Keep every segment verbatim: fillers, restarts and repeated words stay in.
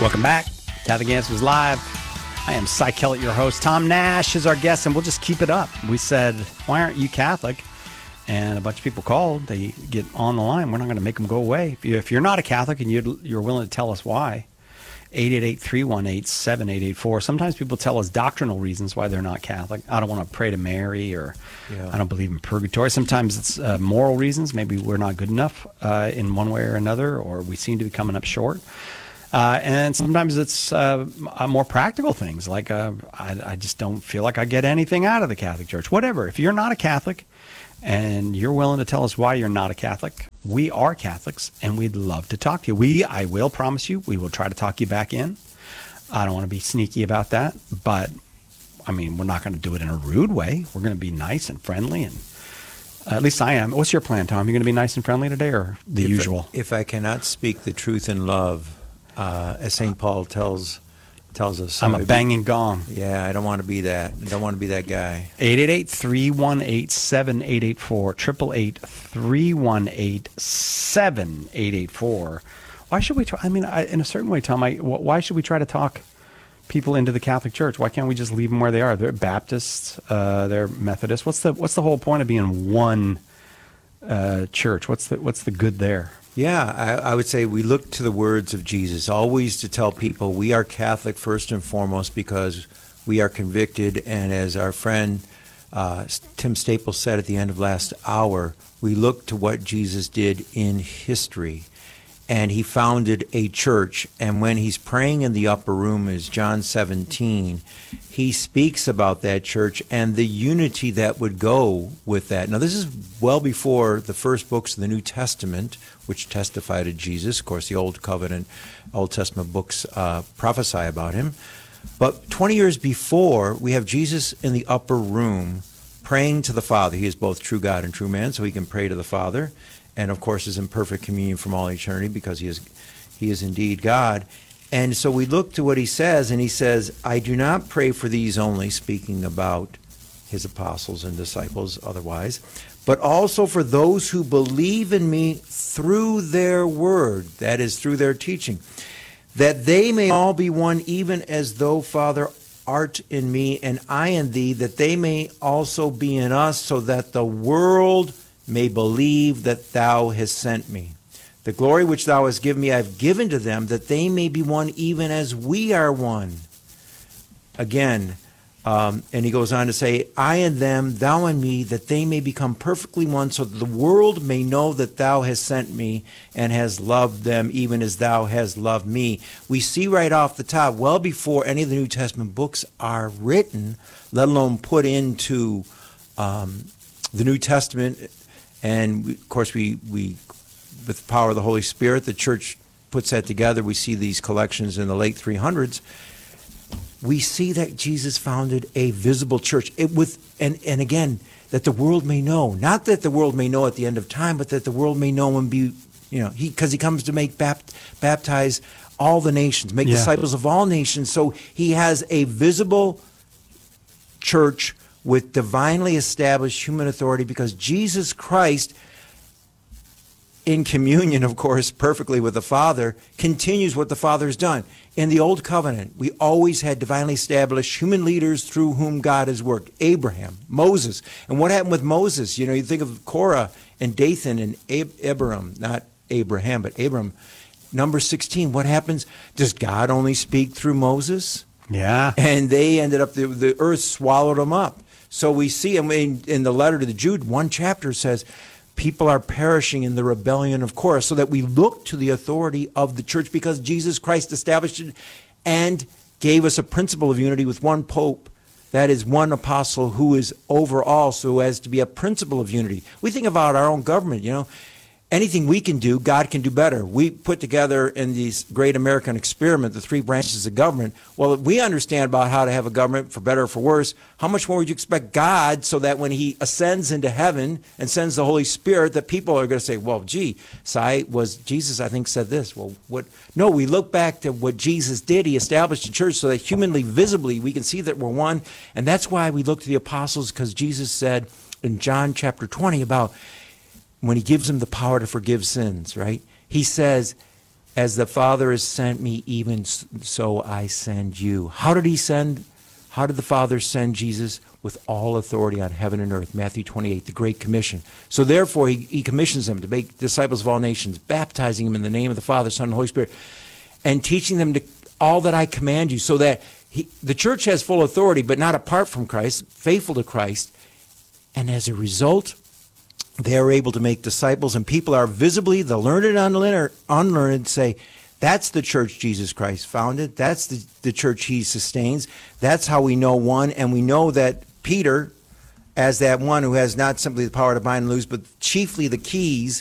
Welcome back. Catholic Answers Live. I am Cy Kellett, your host. Tom Nash is our guest, and we'll just keep it up. We said, why aren't you Catholic? And a bunch of people called. They get on the line. We're not going to make them go away. If, you, if you're not a Catholic and you'd, you're willing to tell us why, eight eight eight, three one eight, seven eight eight four. Sometimes people tell us doctrinal reasons why they're not Catholic. I don't want to pray to Mary, or yeah. I don't believe in purgatory. Sometimes it's uh, moral reasons. Maybe we're not good enough uh, in one way or another, or we seem to be coming up short. Uh, and sometimes it's uh, more practical things, like uh, I, I just don't feel like I get anything out of the Catholic Church. Whatever. If you're not a Catholic and you're willing to tell us why you're not a Catholic, we are Catholics, and we'd love to talk to you. We, I will promise you, we will try to talk you back in. I don't want to be sneaky about that, but, I mean, we're not going to do it in a rude way. We're going to be nice and friendly, and uh, at least I am. What's your plan, Tom? You going to be nice and friendly today, or the if usual? I, if I cannot speak the truth in love, Uh, as Saint Paul tells tells us, I'm a banging gong. Yeah, I don't want to be that. I don't want to be that guy. eight eight eight, three one eight, seven eight eight four, eight eight eight, three one eight, seven eight eight four. Why should we try? I mean, I, in a certain way, Tom, I, why should we try to talk people into the Catholic Church? Why can't we just leave them where they are? They're Baptists, uh, they're Methodists. What's the what's the whole point of being one uh, church? What's the what's the good there? Yeah, I, I would say we look to the words of Jesus, always to tell people we are Catholic first and foremost because we are convicted. And as our friend uh, Tim Staples said at the end of last hour, we look to what Jesus did in history. And he founded a church. And when he's praying in the upper room, as John seventeen, he speaks about that church and the unity that would go with that. Now, this is well before the first books of the New Testament, which testify to Jesus. Of course, the Old Covenant, Old Testament books uh, prophesy about him. But twenty years before, we have Jesus in the upper room praying to the Father. He is both true God and true man, so he can pray to the Father. And, of course, is in perfect communion from all eternity because he is he is indeed God. And so we look to what he says, and he says, I do not pray for these only, speaking about his apostles and disciples otherwise, but also for those who believe in me through their word, that is, through their teaching, that they may all be one, even as though, Father, art in me and I in thee, that they may also be in us, so that the world may believe that thou hast sent me. The glory which thou hast given me I have given to them, that they may be one even as we are one. Again, um, and he goes on to say, I and them, thou and me, that they may become perfectly one, so that the world may know that thou hast sent me and hast loved them even as thou hast loved me. We see right off the top, well before any of the New Testament books are written, let alone put into um, the New Testament. And, we, of course, we, we, with the power of the Holy Spirit, the church puts that together. We see these collections in the late three hundreds. We see that Jesus founded a visible church. It with and, and again, that the world may know. Not that the world may know at the end of time, but that the world may know and be, you know, he because he comes to make bapt, baptize all the nations, make yeah. disciples of all nations. So he has a visible church with divinely established human authority, because Jesus Christ, in communion, of course, perfectly with the Father, continues what the Father has done. In the Old Covenant, we always had divinely established human leaders through whom God has worked. Abraham, Moses. And what happened with Moses? You know, you think of Korah and Dathan and Ab- Abraham, not Abraham, but Abram. Number sixteen, what happens? Does God only speak through Moses? Yeah. And they ended up, the, the earth swallowed them up. So we see, I mean, in the letter to the Jude, one chapter says, people are perishing in the rebellion of Korah, so that we look to the authority of the church because Jesus Christ established it and gave us a principle of unity with one pope, that is one apostle who is over all, so as to be a principle of unity. We think about our own government, you know. Anything we can do, God can do better. We put together in this great American experiment the three branches of government. Well, if we understand about how to have a government, for better or for worse, how much more would you expect God, so that when he ascends into heaven and sends the Holy Spirit, that people are going to say, well, gee, Cy, was Jesus, I think, said this. Well, what? No, we look back to what Jesus did. He established a church so that humanly, visibly, we can see that we're one. And that's why we look to the apostles, because Jesus said in John chapter twenty about when he gives them the power to forgive sins, right? He says, as the Father has sent me, even s- so I send you. How did he send? How did the Father send Jesus? With all authority on heaven and earth. Matthew twenty-eight, the Great Commission. So therefore, he, he commissions them to make disciples of all nations, baptizing them in the name of the Father, Son, and Holy Spirit, and teaching them to all that I command you, so that he, the church has full authority, but not apart from Christ, faithful to Christ. And as a result, they are able to make disciples, and people are visibly, the learned and unlearned, unlearned say, that's the church Jesus Christ founded. That's the, the church he sustains. That's how we know one, and we know that Peter, as that one who has not simply the power to bind and loose, but chiefly the keys,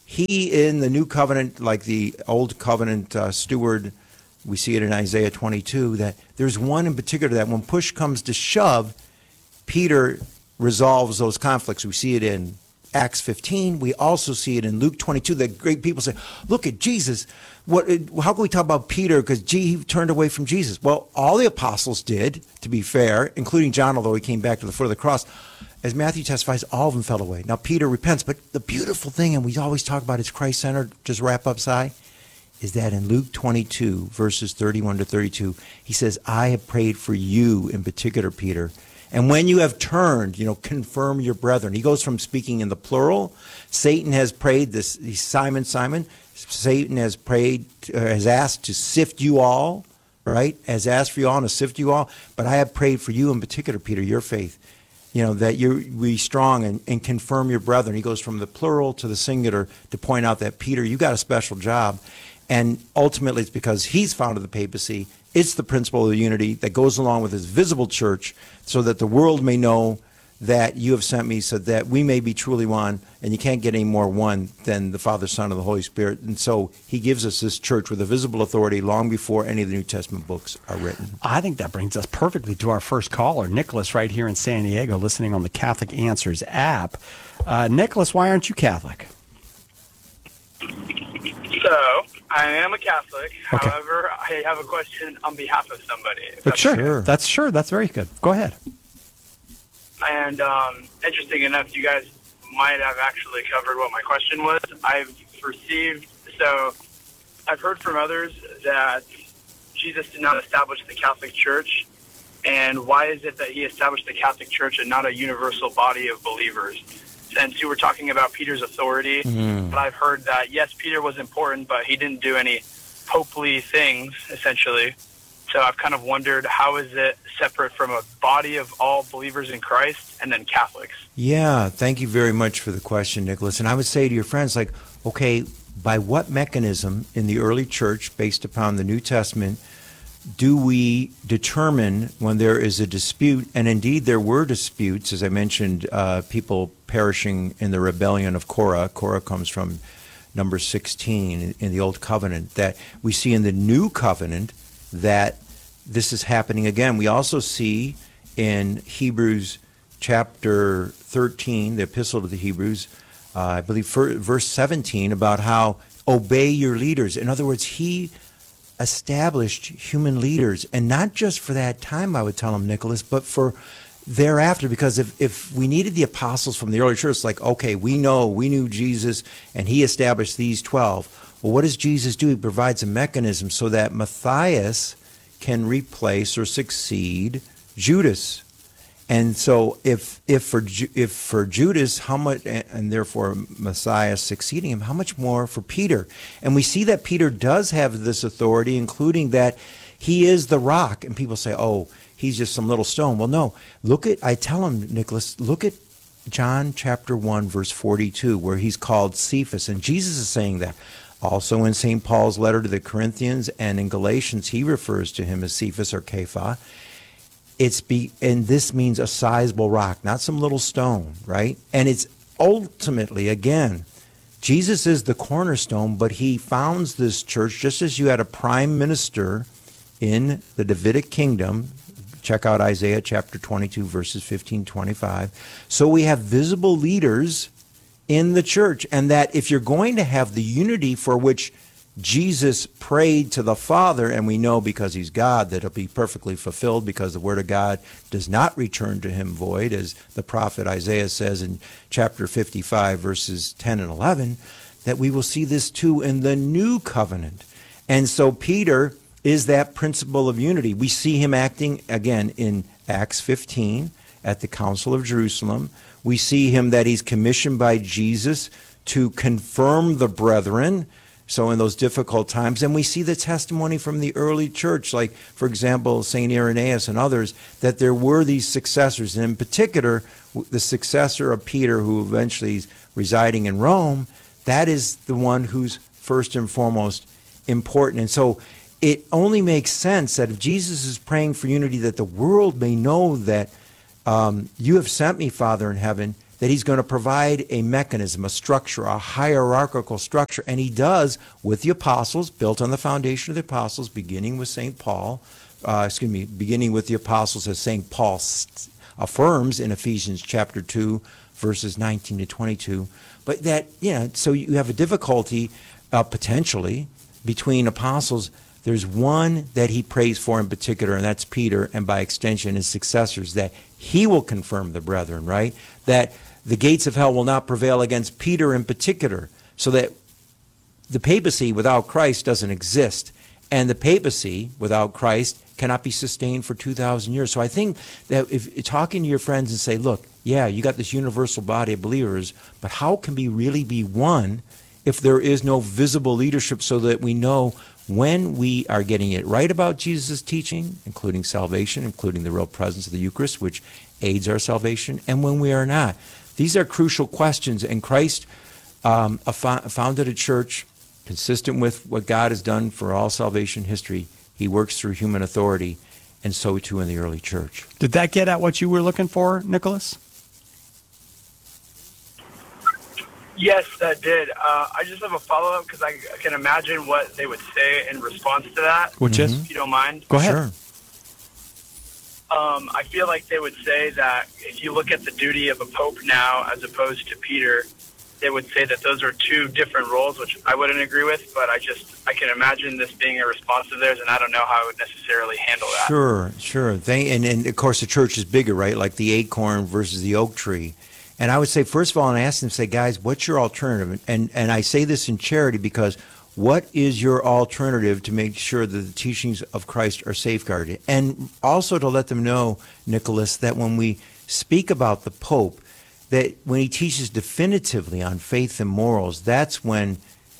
he in the new covenant, like the old covenant uh, steward, we see it in Isaiah twenty-two, that there's one in particular that when push comes to shove, Peter resolves those conflicts. We see it in Acts fifteen. We also see it in Luke twenty-two, that great people say, look at Jesus. What? How can we talk about Peter? Because he turned away from Jesus. Well, all the apostles did, to be fair, including John, although he came back to the foot of the cross. As Matthew testifies, all of them fell away. Now, Peter repents, but the beautiful thing, and we always talk about it's Christ-centered, just wrap up, Si, is that in Luke twenty-two, verses thirty-one to thirty-two, he says, I have prayed for you in particular, Peter. And when you have turned, you know, confirm your brethren. He goes from speaking in the plural. Satan has prayed this, Simon, Simon. Satan has prayed, uh, has asked to sift you all, right? Has asked for you all and to sift you all. But I have prayed for you in particular, Peter, your faith. You know, that you be strong and, and confirm your brethren. He goes from the plural to the singular to point out that, Peter, you got a special job. And ultimately, it's because he's founded the papacy. It's the principle of unity that goes along with his visible church, so that the world may know that you have sent me, so that we may be truly one. And you can't get any more one than the Father, Son, and the Holy Spirit. And so he gives us this church with a visible authority long before any of the New Testament books are written. I think that brings us perfectly to our first caller, Nicholas, right here in San Diego, listening on the Catholic Answers app. Uh, Nicholas, why aren't you Catholic? So, I am a Catholic. Okay. However, I have a question on behalf of somebody. But sure, sure, that's sure. That's very good. Go ahead. And um, interesting enough, you guys might have actually covered what my question was. I've received, so I've heard from others that Jesus did not establish the Catholic Church. And why is it that he established the Catholic Church and not a universal body of believers? Since you were talking about Peter's authority, mm. but I've heard that, yes, Peter was important, but he didn't do any popely things, essentially. So I've kind of wondered, how is it separate from a body of all believers in Christ and then Catholics? Yeah, thank you very much for the question, Nicholas. And I would say to your friends, like, okay, by what mechanism in the early church, based upon the New Testament, do we determine when there is a dispute? And indeed, there were disputes, as I mentioned, uh, people perishing in the rebellion of Korah. Korah comes from number sixteen in, in the Old Covenant. That we see in the New Covenant that this is happening again. We also see in Hebrews chapter thirteen, the Epistle to the Hebrews, uh, I believe verse seventeen, about how obey your leaders. In other words, he established human leaders, and not just for that time, I would tell him, Nicholas, but for thereafter, because if, if we needed the apostles from the early church, like, okay, we know, we knew Jesus, and he established these twelve. Well, what does Jesus do? He provides a mechanism so that Matthias can replace or succeed Judas. And so if if for if for Judas, how much, and therefore Messiah succeeding him, how much more for Peter? And we see that Peter does have this authority, including that he is the rock. And people say, oh, he's just some little stone. Well, no. Look at, I tell him, Nicholas, look at John chapter one, verse forty-two, where he's called Cephas. And Jesus is saying that. Also in Saint Paul's letter to the Corinthians and in Galatians, he refers to him as Cephas or Kepha. It's be, and this means a sizable rock, not some little stone, right? And it's ultimately, again, Jesus is the cornerstone, but he founds this church just as you had a prime minister in the Davidic kingdom. Check out Isaiah chapter twenty-two, verses fifteen, twenty-five. So we have visible leaders in the church, and that if you're going to have the unity for which Jesus prayed to the Father, and we know because he's God that it'll be perfectly fulfilled, because the word of God does not return to him void, as the prophet Isaiah says in chapter fifty-five, verses ten and eleven, that we will see this too in the new covenant. And so Peter is that principle of unity. We see him acting, again, in Acts fifteen at the Council of Jerusalem. We see him that he's commissioned by Jesus to confirm the brethren, so in those difficult times. And we see the testimony from the early church, like, for example, Saint Irenaeus and others, that there were these successors. And in particular, the successor of Peter, who eventually is residing in Rome, that is the one who's first and foremost important. And so it only makes sense that if Jesus is praying for unity, that the world may know that um, you have sent me, Father in heaven, that he's going to provide a mechanism, a structure, a hierarchical structure. And he does with the apostles, built on the foundation of the apostles, beginning with Saint Paul, uh, excuse me, beginning with the apostles, as Saint Paul st- affirms in Ephesians chapter two, verses nineteen to twenty-two. But that, you know, so you have a difficulty uh, potentially between apostles. There's one that he prays for in particular, and that's Peter, and by extension his successors, that he will confirm the brethren, right? That the gates of hell will not prevail against Peter in particular, so that the papacy without Christ doesn't exist, and the papacy without Christ cannot be sustained for two thousand years. So I think that if talking to your friends and say, look, yeah, you got this universal body of believers, but how can we really be one if there is no visible leadership, so that we know when we are getting it right about Jesus' teaching, including salvation, including the real presence of the Eucharist, which aids our salvation, and when we are not. These are crucial questions, and Christ um, founded a church consistent with what God has done for all salvation history. He works through human authority, and so too in the early church. Did that get at what you were looking for, Nicholas? Yes, that did. Uh, I just have a follow-up because I can imagine what they would say in response to that. Which mm-hmm. is? If you don't mind. Go ahead. Sure. Um, I feel like they would say that if you look at the duty of a pope now as opposed to Peter, they would say that those are two different roles, which I wouldn't agree with, but I just, I can imagine this being a response to theirs, and I don't know how I would necessarily handle that. Sure, sure. They, and, and of course the church is bigger, right? Like the acorn versus the oak tree. And I would say, first of all, and I ask them, say, guys, what's your alternative? And and I say this in charity because what is your alternative to make sure that the teachings of Christ are safeguarded? And also to let them know, Nicholas, that when we speak about the Pope, that when he teaches definitively on faith and morals, that's when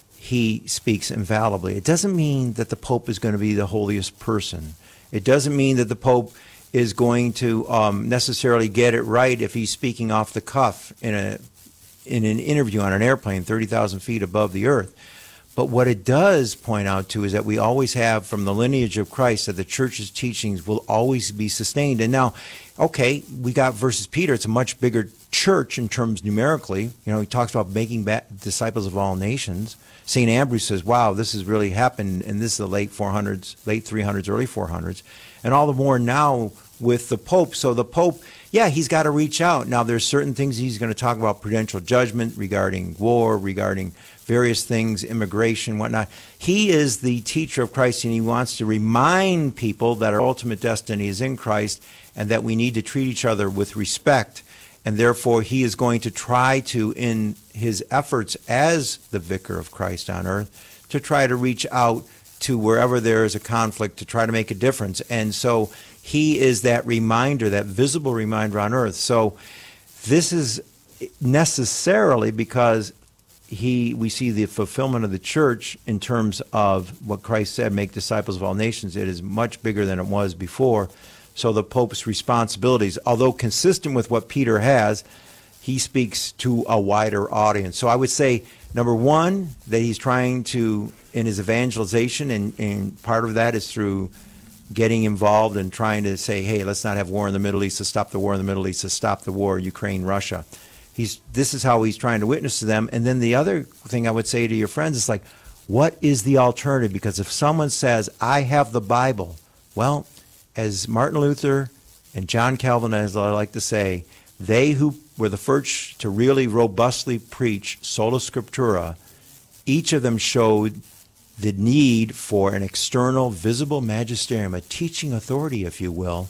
he speaks infallibly. It doesn't mean that the Pope is going to be the holiest person. It doesn't mean that the Pope is going to um, necessarily get it right if he's speaking off the cuff in a in an interview on an airplane thirty thousand feet above the earth. But what it does point out to is that we always have from the lineage of Christ that the church's teachings will always be sustained. And now, okay, we got versus Peter. It's a much bigger church in terms numerically. You know, he talks about making disciples of all nations. Saint Ambrose says, wow, this has really happened, and this is the late four hundreds, late three hundreds, early four hundreds. And all the more now with the Pope. So the Pope, yeah, he's got to reach out. Now, there's certain things he's going to talk about, prudential judgment regarding war, regarding various things, immigration, whatnot. He is the teacher of Christ, and he wants to remind people that our ultimate destiny is in Christ and that we need to treat each other with respect. And therefore, he is going to try to, in his efforts as the vicar of Christ on earth, to try to reach out to wherever there is a conflict to try to make a difference. And so he is that reminder, that visible reminder on earth. So this is necessarily because he, we see the fulfillment of the church in terms of what Christ said, make disciples of all nations. It is much bigger than it was before. So the Pope's responsibilities, although consistent with what Peter has, he speaks to a wider audience. So I would say, number one, that he's trying to, in his evangelization, and, and part of that is through getting involved and trying to say, hey, let's not have war in the Middle East, to stop the war in the Middle East, to stop the war, Ukraine, Russia. He's, this is how he's trying to witness to them. And then the other thing I would say to your friends is like, what is the alternative? Because if someone says, I have the Bible, well, as Martin Luther and John Calvin, as I like to say, they who were the first to really robustly preach sola scriptura, each of them showed the need for an external, visible magisterium, a teaching authority, if you will,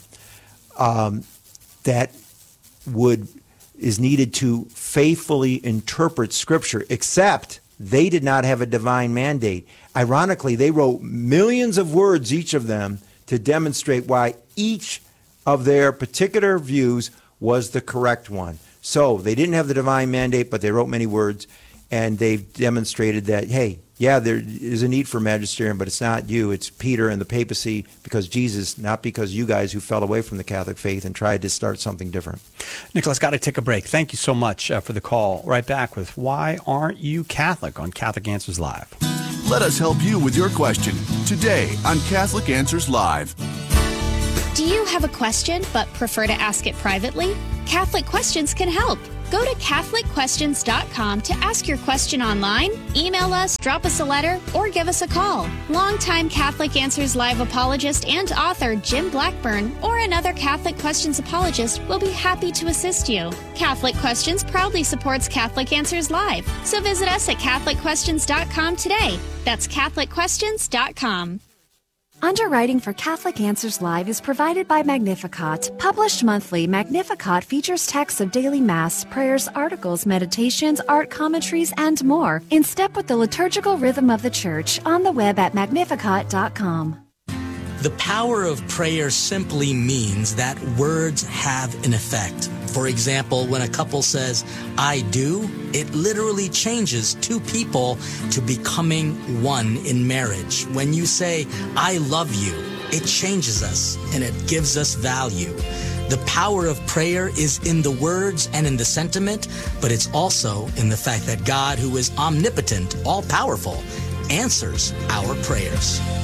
um, that would is needed to faithfully interpret Scripture, except they did not have a divine mandate. Ironically, they wrote millions of words, each of them, to demonstrate why each of their particular views was the correct one. So they didn't have the divine mandate, but they wrote many words, and they've demonstrated that, hey, yeah, there is a need for magisterium, but it's not you, it's Peter and the papacy, because Jesus, not because you guys who fell away from the Catholic faith and tried to start something different. Nicholas, got to take a break. Thank you so much uh, for the call. Right back with Why Aren't You Catholic on Catholic Answers Live. Let us help you with your question today on Catholic Answers Live. Do you have a question but prefer to ask it privately? Catholic Questions can help. Go to Catholic Questions dot com to ask your question online, email us, drop us a letter, or give us a call. Longtime Catholic Answers Live apologist and author Jim Blackburn or another Catholic Questions apologist will be happy to assist you. Catholic Questions proudly supports Catholic Answers Live, so visit us at Catholic Questions dot com today. That's Catholic Questions dot com. Underwriting for Catholic Answers Live is provided by Magnificat. Published monthly, Magnificat features texts of daily Mass, prayers, articles, meditations, art commentaries, and more, in step with the liturgical rhythm of the Church, on the web at magnificat dot com. The power of prayer simply means that words have an effect. For example, when a couple says, I do, it literally changes two people to becoming one in marriage. When you say, I love you, it changes us and it gives us value. The power of prayer is in the words and in the sentiment, but it's also in the fact that God, who is omnipotent, all-powerful, answers our prayers.